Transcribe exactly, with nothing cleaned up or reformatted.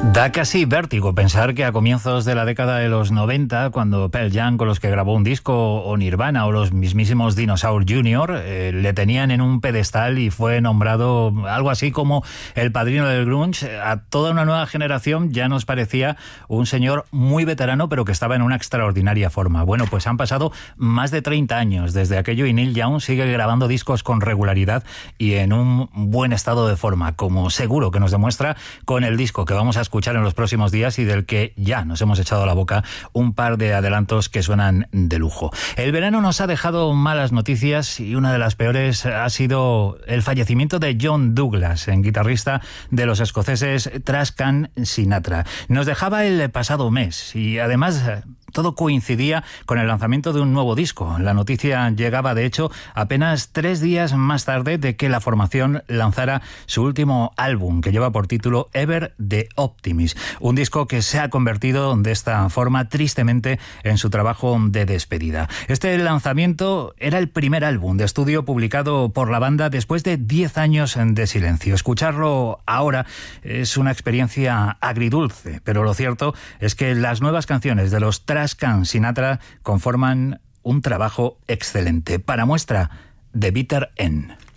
Da casi vértigo pensar que a comienzos de la década de los noventa, cuando Pearl Jam, con los que grabó un disco, o Nirvana, o los mismísimos Dinosaur junior, eh, le tenían en un pedestal y fue nombrado algo así como el padrino del grunge, a toda una nueva generación ya nos parecía un señor muy veterano, pero que estaba en una extraordinaria forma. Bueno, pues han pasado más de treinta años desde aquello y Neil Young sigue grabando discos con regularidad y en un buen estado de forma, como seguro que nos demuestra con el disco que vamos a escuchar en los próximos días y del que ya nos hemos echado a la boca un par de adelantos que suenan de lujo. El verano nos ha dejado malas noticias y una de las peores ha sido el fallecimiento de John Douglas, en guitarrista de los escoceses Trascan Sinatra. Nos dejaba el pasado mes y además todo coincidía con el lanzamiento de un nuevo disco. La noticia llegaba, de hecho, apenas tres días más tarde de que la formación lanzara su último álbum, que lleva por título Ever the Optimist. Un disco que se ha convertido de esta forma, tristemente, en su trabajo de despedida. Este lanzamiento era el primer álbum de estudio publicado por la banda después de diez años de silencio. Escucharlo ahora es una experiencia agridulce, pero lo cierto es que las nuevas canciones de los Trascan Sinatra conforman un trabajo excelente. Para muestra, The Bitter End.